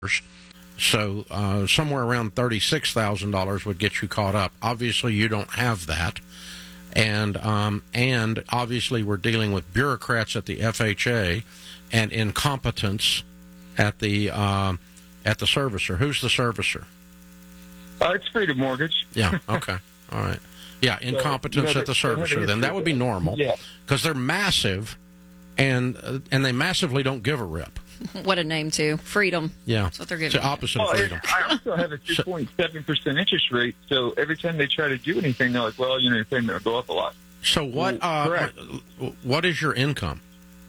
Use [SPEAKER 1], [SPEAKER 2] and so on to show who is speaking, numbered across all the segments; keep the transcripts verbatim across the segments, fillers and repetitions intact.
[SPEAKER 1] So uh, somewhere around thirty-six thousand dollars would get you caught up. Obviously, you don't have that. And um, and obviously, we're dealing with bureaucrats at the F H A and incompetence at the uh, at the servicer. Who's the servicer?
[SPEAKER 2] Uh, it's Freedom Mortgage.
[SPEAKER 1] Yeah, okay. All right. Yeah, incompetence
[SPEAKER 2] so, you know,
[SPEAKER 1] at the servicer. Then that would be normal.
[SPEAKER 2] Yeah.
[SPEAKER 1] Because they're massive, and uh, and they massively don't give a rip.
[SPEAKER 3] What a name, too. Freedom.
[SPEAKER 1] Yeah.
[SPEAKER 3] That's what they're giving.
[SPEAKER 1] It's the opposite
[SPEAKER 2] Well,
[SPEAKER 1] of freedom.
[SPEAKER 2] I also have a two point seven percent interest rate, so every time they try to do anything, they're like, well, you know, your payment will go up a lot.
[SPEAKER 1] So what? Uh,
[SPEAKER 2] Correct.
[SPEAKER 1] What is your income?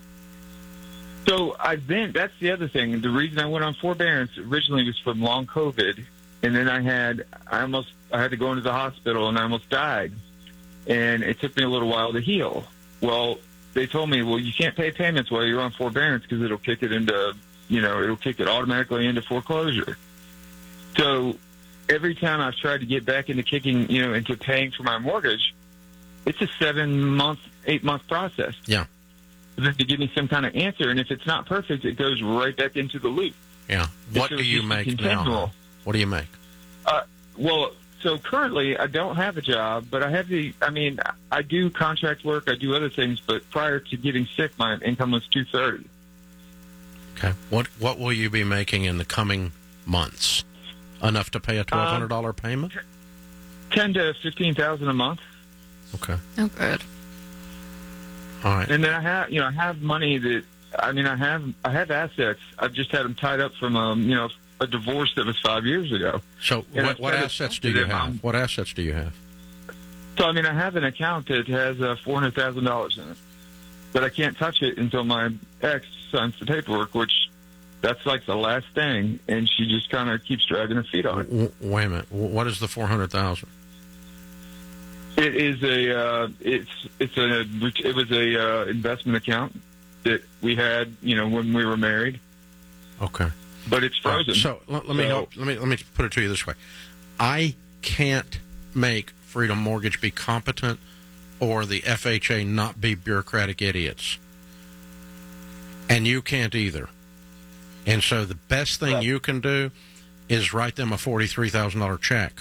[SPEAKER 2] So I've been, that's the other thing. The reason I went on forbearance originally was from long COVID, and then I had, I almost, I had to go into the hospital, and I almost died. And it took me a little while to heal. Well, they told me, well, you can't pay payments while you're on forbearance because it'll kick it into, you know, it'll kick it automatically into foreclosure. So every time I've tried to get back into kicking, you know, into paying for my mortgage, it's a seven-month, eight-month process.
[SPEAKER 1] Yeah.
[SPEAKER 2] Then to give me some kind of answer, and if it's not perfect, it goes right back into the loop.
[SPEAKER 1] Yeah. What do you make now? What do you make?
[SPEAKER 2] Uh, well, so currently I don't have a job, but I have the, I mean, I do contract work, I do other things, but prior to getting sick, my income was two thirty.
[SPEAKER 1] Okay. What What will you be making in the coming months? Enough to pay a twelve hundred dollars um, payment?
[SPEAKER 2] Ten to fifteen thousand a month.
[SPEAKER 1] Okay.
[SPEAKER 3] Oh, good.
[SPEAKER 1] All right.
[SPEAKER 2] And then I have, you know, I have money that, I mean, I have, I have assets. I've just had them tied up from, um, you know, a divorce that was five years ago.
[SPEAKER 1] So what, what assets do you have? What assets do you have?
[SPEAKER 2] So, I mean, I have an account that has uh, four hundred thousand dollars in it, but I can't touch it until my ex signs the paperwork, which that's like the last thing, and she just kind of keeps dragging her feet on it.
[SPEAKER 1] W- wait a minute. What is the four hundred thousand dollars?
[SPEAKER 2] It is a, uh, it's, it's a, it was a uh, investment account that we had, you know, when we were married.
[SPEAKER 1] Okay.
[SPEAKER 2] But it's frozen.
[SPEAKER 1] Right, so let, let me
[SPEAKER 2] so,
[SPEAKER 1] help. Let me let me put it to you this way: I can't make Freedom Mortgage be competent, or the F H A not be bureaucratic idiots, and you can't either. And so the best thing
[SPEAKER 2] right.
[SPEAKER 1] you can do is write them a forty-three thousand dollars check.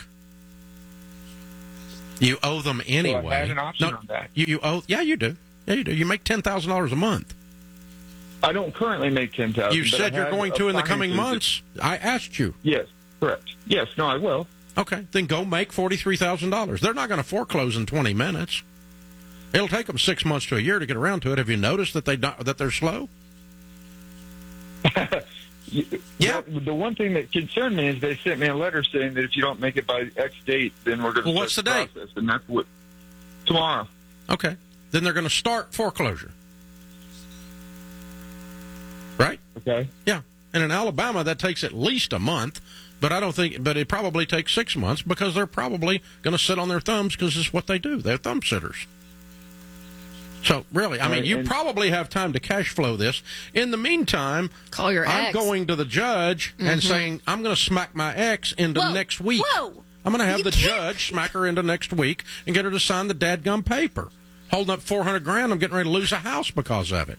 [SPEAKER 1] You owe them anyway.
[SPEAKER 2] So I had an option
[SPEAKER 1] no,
[SPEAKER 2] on that.
[SPEAKER 1] You, you owe? Yeah, you do. Yeah, you do. You make ten thousand dollars a month.
[SPEAKER 2] I don't currently make ten thousand.
[SPEAKER 1] You said you're going to in the coming months. I asked you.
[SPEAKER 2] Yes, correct. Yes, no, I will.
[SPEAKER 1] Okay, then go make forty-three thousand dollars. They're not going to foreclose in twenty minutes. It'll take them six months to a year to get around to it. Have you noticed that they that they're slow? Yeah.
[SPEAKER 2] The, the one thing that concerned me is they sent me a letter saying that if you don't make it by X date, then we're going to
[SPEAKER 1] well, what's the,
[SPEAKER 2] the
[SPEAKER 1] date?
[SPEAKER 2] process, and that's what tomorrow.
[SPEAKER 1] Okay, then they're going to start foreclosure. Right?
[SPEAKER 2] Okay.
[SPEAKER 1] Yeah. And in Alabama, that takes at least a month, but I don't think, but it probably takes six months because they're probably going to sit on their thumbs because it's what they do. They're thumb sitters. So, really, I mean,
[SPEAKER 2] right,
[SPEAKER 1] you probably have time to cash flow this. In the meantime,
[SPEAKER 3] call your
[SPEAKER 1] I'm
[SPEAKER 3] ex.
[SPEAKER 1] going to the judge mm-hmm. and saying, I'm going to smack my ex into
[SPEAKER 3] Whoa.
[SPEAKER 1] next week.
[SPEAKER 3] Whoa.
[SPEAKER 1] I'm going to have
[SPEAKER 3] You
[SPEAKER 1] the
[SPEAKER 3] can't.
[SPEAKER 1] judge smack her into next week and get her to sign the dadgum paper. Holding up four hundred grand, I'm getting ready to lose a house because of it.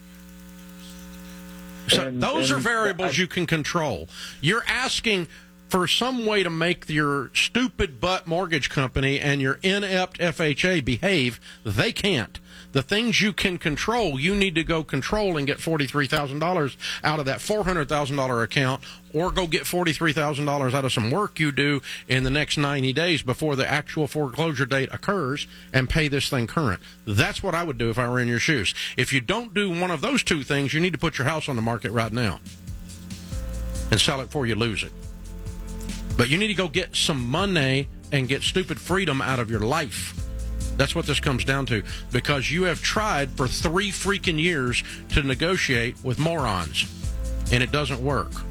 [SPEAKER 1] So
[SPEAKER 2] And-
[SPEAKER 1] those
[SPEAKER 2] and
[SPEAKER 1] are variables
[SPEAKER 2] I-
[SPEAKER 1] you can control. You're asking for some way to make your stupid butt mortgage company and your inept F H A behave. They can't. The things you can control, you need to go control and get forty-three thousand dollars out of that four hundred thousand dollars account, or go get forty-three thousand dollars out of some work you do in the next ninety days before the actual foreclosure date occurs and pay this thing current. That's what I would do if I were in your shoes. If you don't do one of those two things, you need to put your house on the market right now and sell it before you lose it. But you need to go get some money and get stupid freedom out of your life. That's what this comes down to, because you have tried for three freaking years to negotiate with morons, and it doesn't work.